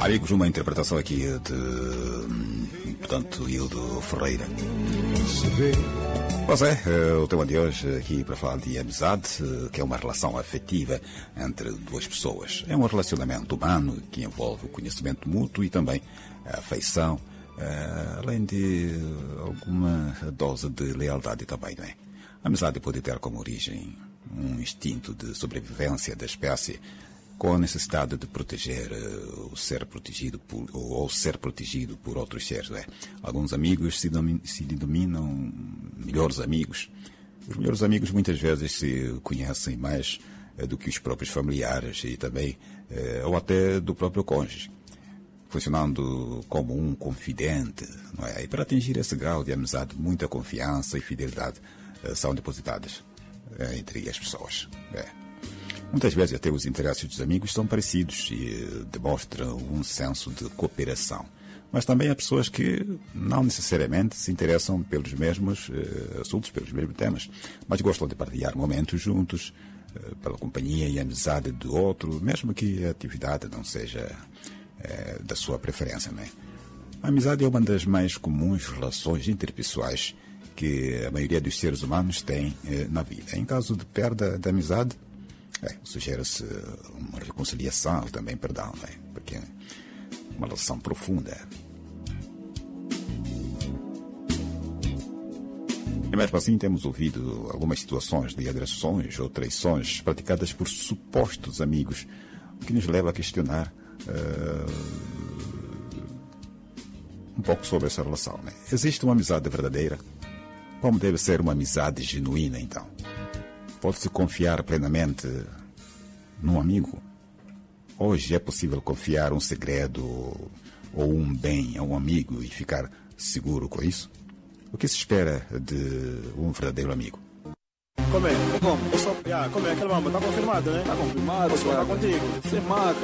Amigos, uma interpretação aqui de, portanto, Hildo Ferreira. Pois é, o tema de hoje aqui para falar de amizade, que é uma relação afetiva entre duas pessoas. É um relacionamento humano que envolve o conhecimento mútuo e também a afeição, além de alguma dose de lealdade também, não é? A amizade pode ter como origem um instinto de sobrevivência da espécie, com a necessidade de proteger o ser protegido ou ser protegido por outros seres. Não é? Alguns amigos se denominam melhores amigos. Os melhores amigos muitas vezes se conhecem mais do que os próprios familiares e também, ou até do próprio cônjuge, funcionando como um confidente. Não é? E para atingir esse grau de amizade, muita confiança e fidelidade são depositadas entre as pessoas. Muitas vezes até os interesses dos amigos são parecidos e demonstram um senso de cooperação. Mas também há pessoas que não necessariamente se interessam pelos mesmos assuntos, pelos mesmos temas, mas gostam de partilhar momentos juntos, pela companhia e amizade do outro, mesmo que a atividade não seja da sua preferência. Não é? A amizade é uma das mais comuns relações interpessoais que a maioria dos seres humanos tem na vida. Em caso de perda da amizade, sugere-se uma reconciliação e também perdão, não é? Porque é uma relação profunda. E mesmo assim temos ouvido algumas situações de agressões ou traições praticadas por supostos amigos, o que nos leva a questionar um pouco sobre essa relação. Né? Existe uma amizade verdadeira? Como deve ser uma amizade genuína, então? Pode-se confiar plenamente num amigo? Hoje é possível confiar um segredo ou um bem a um amigo e ficar seguro com isso? O que se espera de um verdadeiro amigo? Como é? Como? Como é? Aquele mambo tá confirmado, né? Tá confirmado, posso falar contigo? Você mata.